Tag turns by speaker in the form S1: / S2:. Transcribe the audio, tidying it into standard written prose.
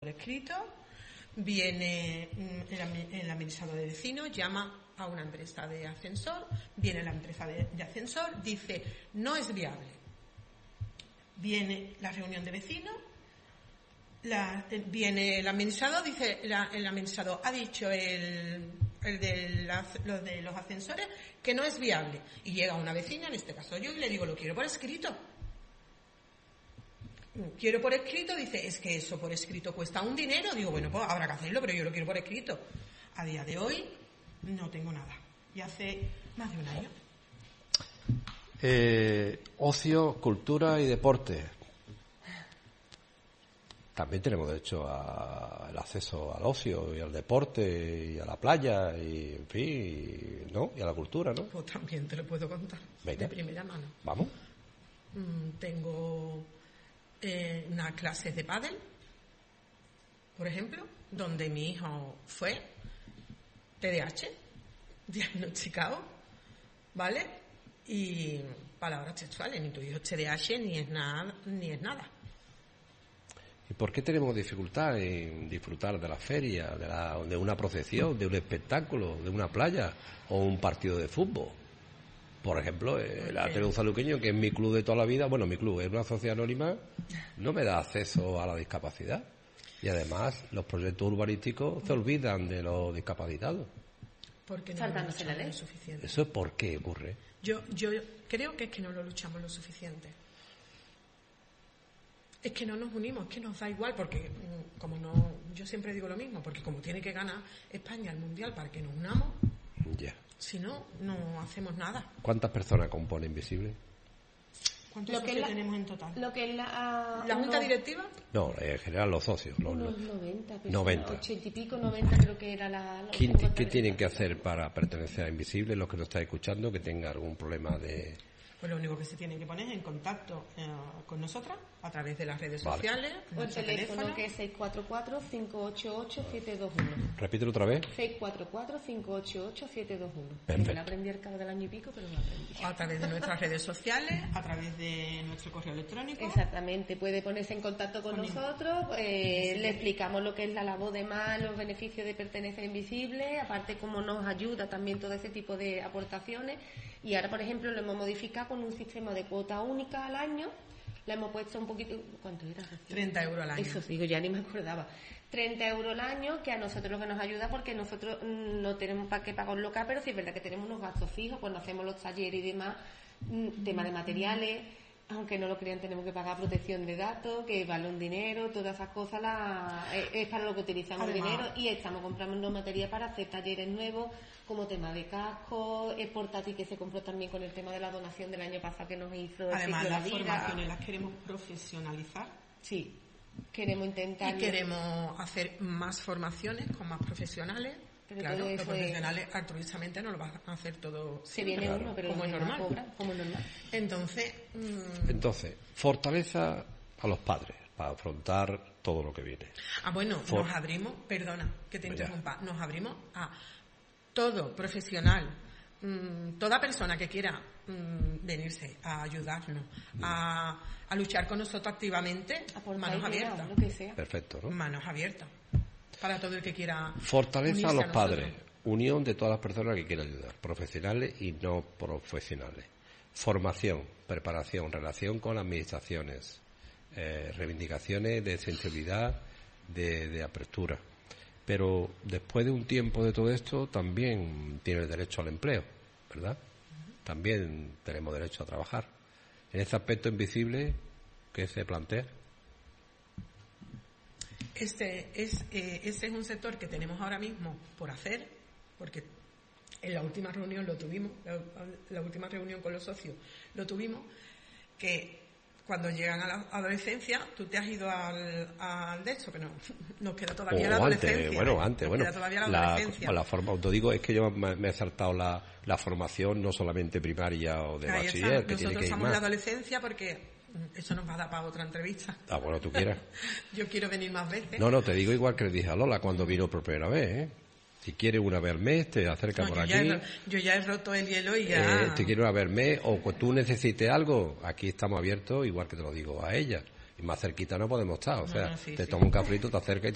S1: escrito, viene el administrador de vecinos, llama a una empresa de ascensor, viene la empresa de ascensor, dice no es viable. Viene la reunión de vecinos, viene el administrador, dice el administrador ha dicho los de los ascensores que no es viable, y llega una vecina, en este caso yo, y le digo lo quiero por escrito. Quiero por escrito, dice, es que eso por escrito cuesta un dinero. Digo, bueno, pues habrá que hacerlo, pero yo lo quiero por escrito. A día de hoy no tengo nada. Y hace más de un año.
S2: Ocio, cultura y deporte. También tenemos derecho al acceso al ocio y al deporte y a la playa y, en fin, ¿no? Y a la cultura, ¿no?
S1: Pues también te lo puedo contar.
S2: Venga.
S1: De primera mano.
S2: Vamos.
S1: Tengo unas clases de pádel, por ejemplo, donde mi hijo fue TDAH, diagnosticado, ¿vale? Y palabras textuales, ni tu hijo es TDAH ni es nada.
S2: ¿Y por qué tenemos dificultad en disfrutar de la feria, de una procesión, de un espectáculo, de una playa o un partido de fútbol? Por ejemplo, el Ateneo Sanluqueño, que es mi club de toda la vida, bueno, mi club es una sociedad anónima, no me da acceso a la discapacidad. Y además, los proyectos urbanísticos se olvidan de los discapacitados.
S1: Porque no lo luchamos lo suficiente.
S2: ¿Eso por qué ocurre?
S1: Yo creo que es que no lo luchamos lo suficiente. Es que no nos unimos, es que nos da igual, porque yo siempre digo lo mismo, porque como tiene que ganar España el Mundial para que nos unamos,
S2: ya.
S1: Si no, no hacemos nada.
S2: ¿Cuántas personas componen Invisible?
S1: ¿Cuántos socios tenemos en total?
S3: Lo que es
S1: ¿La junta directiva?
S2: No, en general los socios.
S3: Unos 90.
S2: 90.
S3: 80 y pico, 90 creo que era la...
S2: ¿Qué tienen que hacer para pertenecer a Invisible? Los que nos están escuchando, que tengan algún problema de...
S1: Pues lo único que se tienen que poner es en contacto con nosotras a través de las redes sociales.
S3: O el teléfono que es 644-588-721.
S2: Repítelo otra vez.
S3: 644-588-721.
S2: Me
S3: la aprendí al cabo del año y pico, pero no la aprendí.
S1: A través de nuestras redes sociales, a través de nuestro correo electrónico.
S3: Exactamente, puede ponerse en contacto con nosotros, le explicamos lo que es la labor de más, los beneficios de pertenecer a Invisible, aparte cómo nos ayuda también todo ese tipo de aportaciones. Y ahora, por ejemplo, lo hemos modificado con un sistema de cuota única al año. Le hemos puesto un poquito... ¿Cuánto era?
S1: 30 euros al año.
S3: Eso digo, ya ni me acordaba. 30 euros al año, que a nosotros lo que nos ayuda, porque nosotros no tenemos para qué pagar un local, pero sí es verdad que tenemos unos gastos fijos cuando hacemos los talleres y demás, tema de materiales, aunque no lo crean, tenemos que pagar protección de datos, que vale un dinero, todas esas cosas es para lo que utilizamos el dinero, y estamos comprando material para hacer talleres nuevos, como tema de casco, el portátil que se compró también con el tema de la donación del año pasado que nos hizo.
S1: Además, las formaciones las queremos profesionalizar.
S3: Sí, queremos intentar.
S1: Y queremos hacer más formaciones con más profesionales. Pero claro, los profesionales altruistamente no lo van a hacer todo.
S3: Se viene uno, pero
S1: como es normal.
S3: Como normal.
S1: Entonces,
S2: fortaleza a los padres para afrontar todo lo que viene.
S1: Bueno, nos abrimos, perdona que te interrumpa, nos abrimos a todo profesional, toda persona que quiera venirse a ayudarnos, a luchar con nosotros activamente, manos abiertas.
S3: Lo que sea.
S2: Perfecto, ¿no?
S1: Manos abiertas. Para todo el que quiera.
S2: Fortaleza a los padres. Unión de todas las personas que quieran ayudar, profesionales y no profesionales. Formación, preparación, relación con administraciones, reivindicaciones de sensibilidad, de apertura. Pero después de un tiempo de todo esto, también tiene el derecho al empleo, ¿verdad? También tenemos derecho a trabajar. En ese aspecto Invisible, ¿qué se plantea?
S1: Ese es un sector que tenemos ahora mismo por hacer, porque en la última reunión lo tuvimos, la última reunión con los socios lo tuvimos, que cuando llegan a la adolescencia, tú te has ido al de esto, que no, nos queda todavía la adolescencia.
S2: Antes.
S1: Queda todavía la adolescencia.
S2: La forma, te digo, es que yo me he saltado la formación no solamente primaria o de bachiller, que tiene que ir más.
S1: Nosotros estamos en la adolescencia porque eso nos va a dar para otra entrevista.
S2: Bueno, tú quieras.
S1: Yo quiero venir más veces.
S2: No, te digo igual que le dije a Lola cuando vino por primera vez, ¿eh? Si quieres una vez al mes, te acerca por aquí.
S1: Yo ya he roto el hielo y ya...
S2: Te quiero una vez al mes, o que tú necesites algo, aquí estamos abiertos, igual que te lo digo a ella. Y más cerquita no podemos estar, o sea, te tomas un cafrito, te acercas y